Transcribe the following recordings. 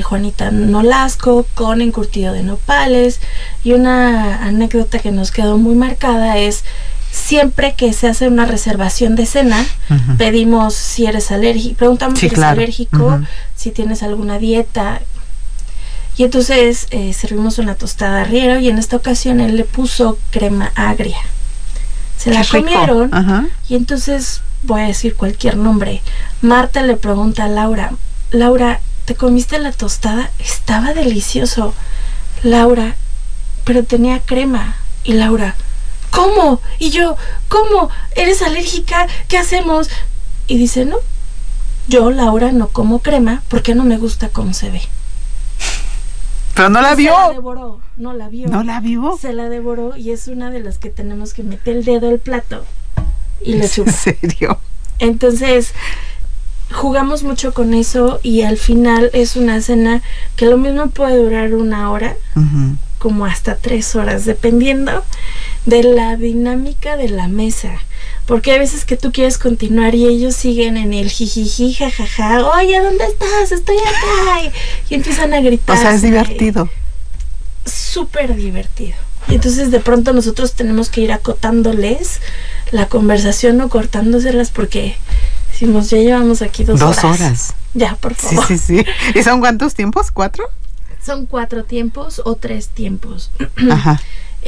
Juanita Nolasco con encurtido de nopales. Y una anécdota que nos quedó muy marcada es: siempre que se hace una reservación de cena, pedimos si eres alérgico, preguntamos si eres alérgico, si tienes alguna dieta. Y entonces servimos una tostada arriero, y en esta ocasión él le puso crema agria. Se la comieron, y entonces voy a decir cualquier nombre. Marta le pregunta a Laura: Laura, ¿te comiste la tostada? Estaba delicioso. Laura, pero tenía crema. Y Laura: ¿cómo? Y yo: ¿cómo? ¿Eres alérgica? ¿Qué hacemos? Y dice: no, yo, Laura, no como crema porque no me gusta cómo se ve. Pero no la vio. Se la devoró, no la vio. ¿No la vio? Se la devoró, y es una de las que tenemos que meter el dedo al plato y le chupa. ¿En serio? Entonces, jugamos mucho con eso, y al final es una cena que lo mismo puede durar 1 hora, como hasta 3 horas, dependiendo de la dinámica de la mesa. Porque hay veces que tú quieres continuar y ellos siguen en el jijiji, jajaja. Oye, ¿dónde estás? Estoy acá. Y empiezan a gritar. O sea, es divertido. Súper divertido. Y entonces de pronto nosotros tenemos que ir acotándoles la conversación o cortándoselas, porque decimos: ya llevamos aquí 2 horas. 2 horas. Ya, por favor. Sí. ¿Y son cuántos tiempos? ¿4? Son 4 tiempos o 3 tiempos. Ajá.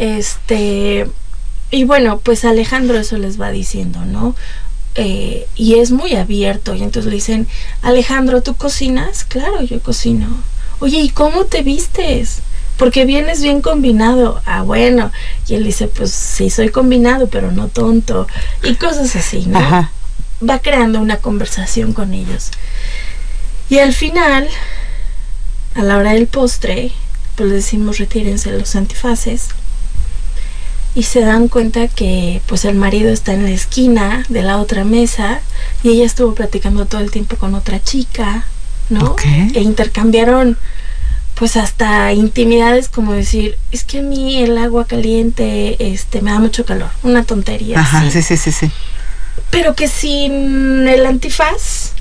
Y bueno, pues Alejandro eso les va diciendo, ¿no? Y es muy abierto, y entonces le dicen: Alejandro, ¿tú cocinas? Claro, yo cocino. Oye, ¿y cómo te vistes? Porque vienes bien combinado. Ah, bueno. Y él dice: pues sí, soy combinado, pero no tonto. Y cosas así, ¿no? Ajá. Va creando una conversación con ellos. Y al final, a la hora del postre, pues les decimos: retírense los antifaces. Y se dan cuenta que pues el marido está en la esquina de la otra mesa, y ella estuvo platicando todo el tiempo con otra chica, ¿no? Okay. E intercambiaron pues hasta intimidades, como decir: es que a mí el agua caliente me da mucho calor. Una tontería. Ajá, así. sí. Pero que sin el antifaz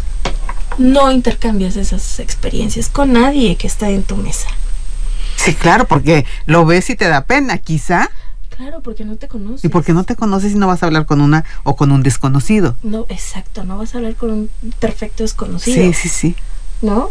no intercambias esas experiencias con nadie que está en tu mesa. Sí, claro, porque lo ves y te da pena, quizá. Claro, porque no te conoces. Y porque no te conoces y no vas a hablar con una o con un desconocido. No, exacto, no vas a hablar con un perfecto desconocido. Sí. ¿No?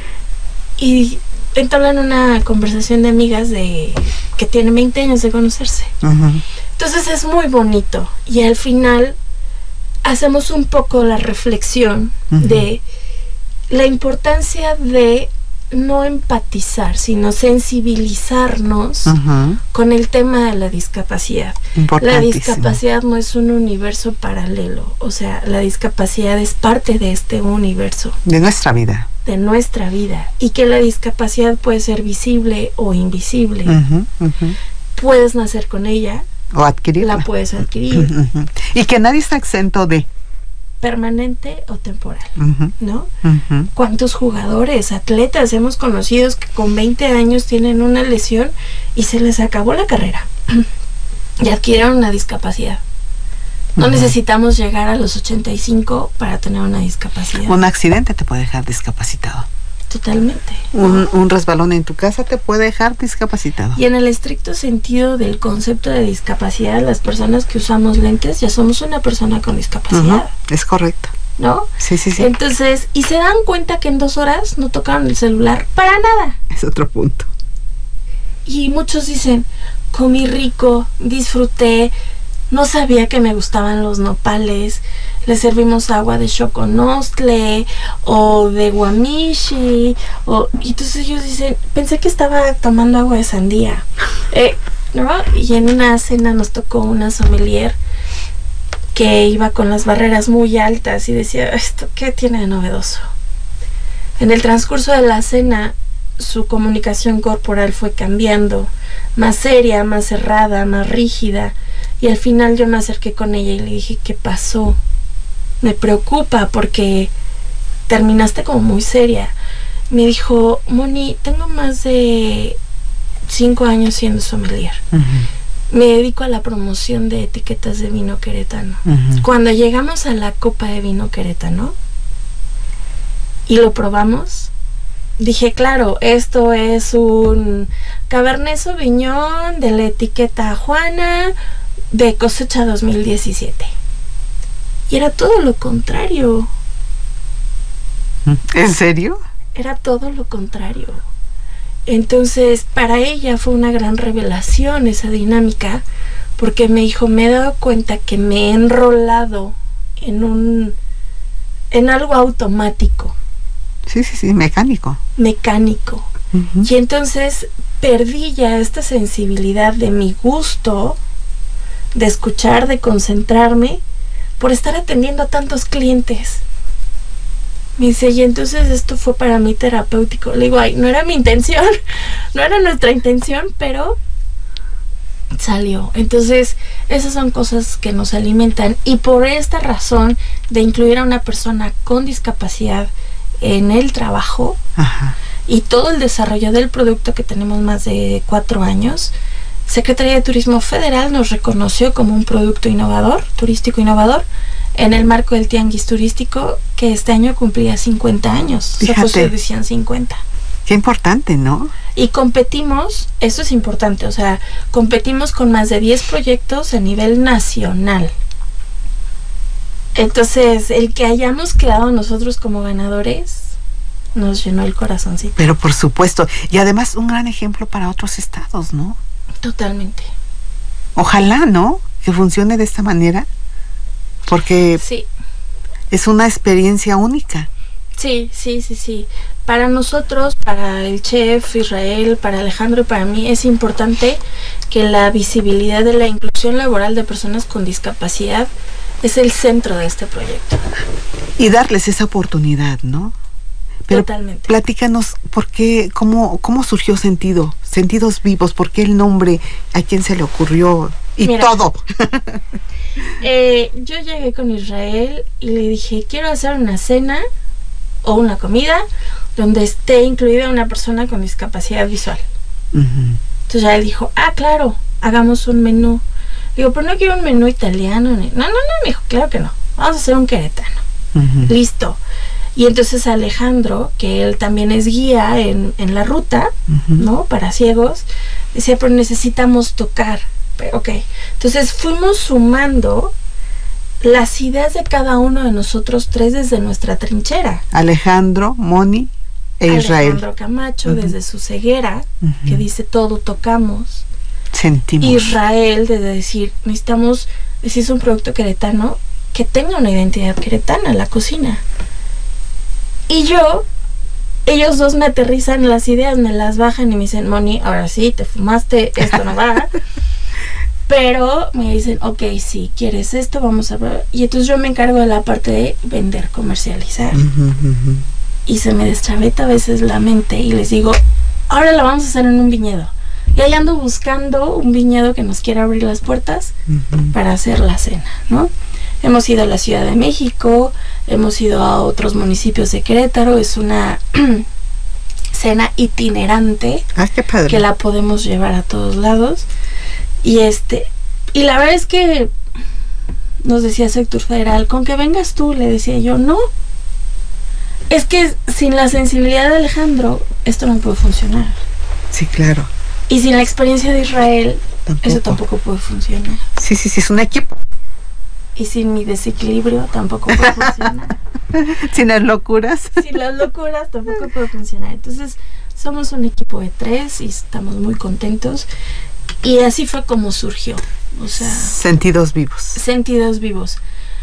Y entablan una conversación de amigas que tienen 20 años de conocerse. Entonces es muy bonito. Y al final hacemos un poco la reflexión de la importancia de no empatizar, sino sensibilizarnos con el tema de la discapacidad. La discapacidad no es un universo paralelo, o sea, la discapacidad es parte de este universo. De nuestra vida. De nuestra vida. Y que la discapacidad puede ser visible o invisible. Puedes nacer con ella. O adquirirla. La puedes adquirir. Y que nadie está exento de. Permanente o temporal, ¿no? ¿Cuántos jugadores, atletas hemos conocido que con 20 años tienen una lesión y se les acabó la carrera y adquirieron una discapacidad? No necesitamos llegar a los 85 para tener una discapacidad. Un accidente te puede dejar discapacitado. Totalmente. Un resbalón en tu casa te puede dejar discapacitado. Y en el estricto sentido del concepto de discapacidad, las personas que usamos lentes ya somos una persona con discapacidad. Es correcto. ¿No? Sí. Entonces, y se dan cuenta que en 2 horas no tocaron el celular para nada. Es otro punto. Y muchos dicen: comí rico, disfruté, no sabía que me gustaban los nopales, le servimos agua de choconostle o de guamishi, y entonces ellos dicen: pensé que estaba tomando agua de sandía, ¿no? Y en una cena nos tocó una sommelier que iba con las barreras muy altas y decía: ¿esto qué tiene de novedoso? En el transcurso de la cena su comunicación corporal fue cambiando, más seria, más cerrada, más rígida, y al final yo me acerqué con ella y le dije: ¿qué pasó? Me preocupa porque terminaste como muy seria. Me dijo: Moni, tengo más de 5 años siendo sommelier. Me dedico a la promoción de etiquetas de vino queretano. Cuando llegamos a la copa de vino queretano y lo probamos, dije, claro, esto es un Cabernet Sauvignon de la etiqueta Juana de cosecha 2017. Y era todo lo contrario. ¿En serio? Era todo lo contrario. Entonces, para ella fue una gran revelación esa dinámica, porque me dijo, me he dado cuenta que me he enrolado en algo automático. Sí, mecánico. Uh-huh. Y entonces perdí ya esta sensibilidad de mi gusto, de escuchar, de concentrarme, por estar atendiendo a tantos clientes. Me dice, y entonces esto fue para mí terapéutico. Le digo, ay, no era mi intención, no era nuestra intención, pero salió. Entonces, esas son cosas que nos alimentan. Y por esta razón de incluir a una persona con discapacidad en el trabajo, ajá, y todo el desarrollo del producto, que tenemos más de 4 años, Secretaría de Turismo Federal nos reconoció como un producto innovador, turístico innovador, en el marco del Tianguis Turístico, que este año cumplía 50 años. Fíjate. Se fue su edición 50. Qué importante, ¿no? Y competimos, eso es importante, o sea, competimos con más de 10 proyectos a nivel nacional. Entonces, el que hayamos quedado nosotros como ganadores nos llenó el corazoncito. Pero por supuesto, y además un gran ejemplo para otros estados, ¿no? Totalmente. Ojalá, ¿no? Que funcione de esta manera, porque sí, es una experiencia única. Sí. Para nosotros, para el chef Israel, para Alejandro y para mí, es importante que la visibilidad de la inclusión laboral de personas con discapacidad es el centro de este proyecto. Y darles esa oportunidad, ¿no? Pero totalmente. Platícanos, ¿por qué, cómo surgió Sentidos Vivos? ¿Por qué el nombre? ¿A quién se le ocurrió? Y mira, todo. Yo llegué con Israel y le dije, quiero hacer una cena o una comida donde esté incluida una persona con discapacidad visual. Uh-huh. Entonces ya él dijo, claro, hagamos un menú. Digo, pero no quiero un menú italiano. No, me dijo, claro que no, vamos a hacer un queretano. Uh-huh. Listo. Y entonces Alejandro, que él también es guía en la ruta, uh-huh, ¿no? Para ciegos, decía, pero necesitamos tocar. Ok. Entonces fuimos sumando las ideas de cada uno de nosotros tres desde nuestra trinchera. Alejandro, Moni e Israel. Alejandro Camacho, uh-huh, desde su ceguera, uh-huh, que dice todo tocamos. Sentimos. Israel, de decir, necesitamos, si es un producto queretano, que tenga una identidad queretana, la cocina. Y ellos dos me aterrizan las ideas, me las bajan y me dicen, Moni, ahora sí, te fumaste, esto no va. Pero me dicen, ok, sí, quieres esto, vamos a ver. Y entonces yo me encargo de la parte de vender, comercializar. Uh-huh, uh-huh. Y se me deschaveta a veces la mente y les digo, ahora lo vamos a hacer en un viñedo. Y ahí ando buscando un viñedo que nos quiera abrir las puertas, uh-huh, para hacer la cena, ¿no? Hemos ido a la Ciudad de México, hemos ido a otros municipios de Querétaro, es una cena itinerante. Qué padre. Que la podemos llevar a todos lados. Y la verdad es que nos decía Sector Federal, con que vengas tú, le decía yo, no. Es que sin la sensibilidad de Alejandro, esto no puede funcionar. Sí, claro. Y sin la experiencia de Israel, eso tampoco puede funcionar. Sí, es un equipo. Y sin mi desequilibrio tampoco puede funcionar. Sin las locuras. Sin las locuras tampoco puede funcionar. Entonces, somos un equipo de 3 y estamos muy contentos. Y así fue como surgió. O sea, Sentidos Vivos. Sentidos Vivos.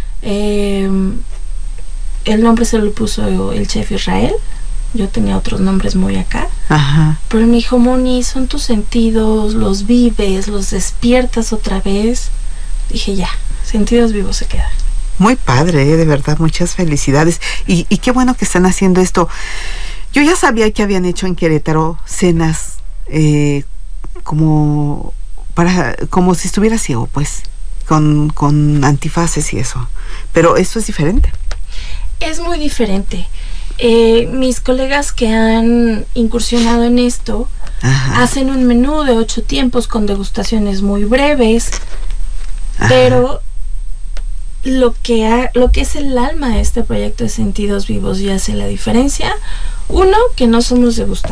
El nombre se lo puso el chef Israel. Yo tenía otros nombres muy acá. Ajá. Pero me dijo, Moni, son tus sentidos, los vives, los despiertas otra vez. Dije, ya, Sentidos Vivos se queda. Muy padre, de verdad, muchas felicidades. Y qué bueno que están haciendo esto. Yo ya sabía que habían hecho en Querétaro cenas como si estuviera ciego, pues, con antifaces y eso. Pero esto es diferente. Es muy diferente. Mis colegas que han incursionado en esto, ajá, hacen un menú de 8 tiempos con degustaciones muy breves. Ajá. Pero lo que es el alma de este proyecto de Sentidos Vivos y hace la diferencia, Uno, que no somos